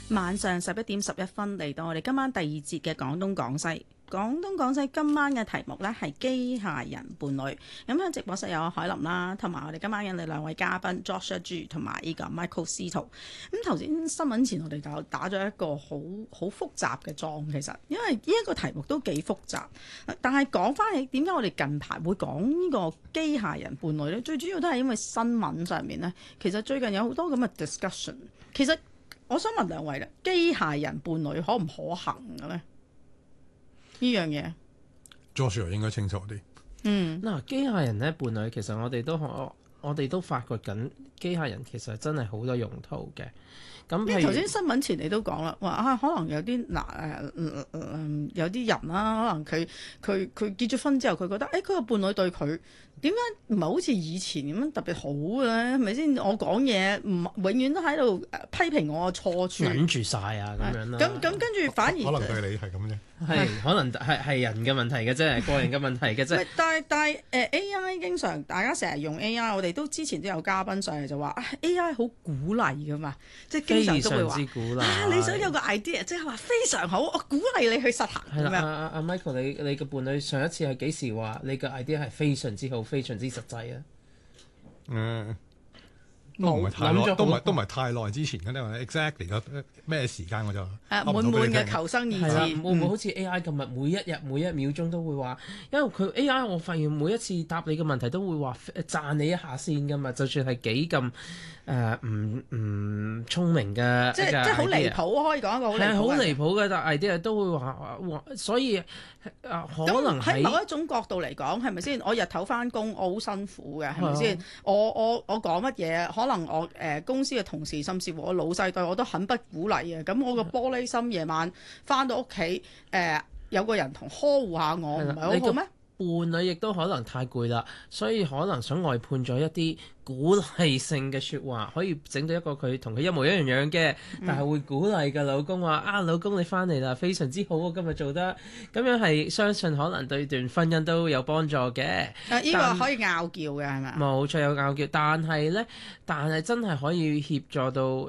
晚上11:11嚟到我哋今晚第二節嘅廣東廣西。廣東廣西今晚嘅題目呢係機械人伴侶。咁喺直播室有海林啦，同埋我哋今晚嘅兩位嘉賓 Joshua G 同埋呢個 Michael Sito。咁頭先新聞前我哋就打咗一個好複雜嘅狀，其實因為呢一個題目都幾複雜。但係講翻起點解我哋近排會講呢個機械人伴侶呢？最主要都係因為新聞上面呢，其實最近有好多咁嘅 discussion。其實我想問兩位啦，機械人伴侶可唔可行嘅咧？呢樣嘢 Joshua 應該清楚啲。 嗱，機械人咧伴侶，其實我哋都發掘緊機械人其實真係好多用途嘅。咁譬如頭先新聞前你都講啦，話可能有啲有啲人啦，可能佢結咗婚之後，佢覺得佢個伴侶對佢點解唔係好似以前咁樣特別好嘅咧？係咪先？我講嘢永遠都喺度批評我嘅錯處， 忍住晒啊咁樣啦。 咁跟住反而可能對你係咁啫。 係可能係人嘅問題嘅啫，個人嘅問題嘅啫。 但係AI 經常大家成日用 AI， 我哋都之前都有嘉賓上嚟就話AI 好鼓勵噶嘛，即係經常都會話非常之鼓勵你想有個 idea， 即係話非常好，我鼓勵你去實行。 係啦，阿 Michael，你嘅伴侶上一次係幾時話你嘅 idea 係非常之好、非常之實際啊？ 都唔係太耐，都唔係太耐之前嘅，因為 exactly 個咩時間我就滿滿嘅求生意志。 會唔會好似 AI 咁日每一日每一秒鐘都會話？因為佢 AI 我發現每一次答你嘅問題都會話讚你一下先㗎嘛，就算係幾咁唔聰明嘅， 即係好離譜，可以講一個好離譜嘅。 係好離譜嘅，但 idea 都會話，所以可能喺某一種角度嚟講，係咪先？我日頭翻工，我好辛苦嘅，係咪先？我講乜嘢，可能我公司嘅同事，甚至乎我老細對我都很不鼓勵嘅。咁我個玻璃心，夜晚翻到屋企，有個人同呵護下我，唔係好好咩？ 伴侶亦都可能太攰啦，所以可能想外判咗一啲鼓勵性嘅説話，可以整到一個佢同佢一模一樣嘅，但係會鼓勵嘅老公話老公你翻嚟啦，非常之好，我今日做得咁樣，係相信可能對段婚姻都有幫助嘅。 呢個可以拗撬嘅係咪？ 冇錯，有拗撬，但係真係可以協助到